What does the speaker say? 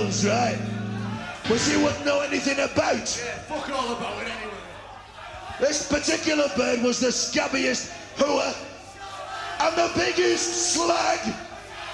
animals, right? Which you wouldn't know anything about. Yeah, fuck all about it anyway. This particular bird was the scabbiest hooer and the biggest slag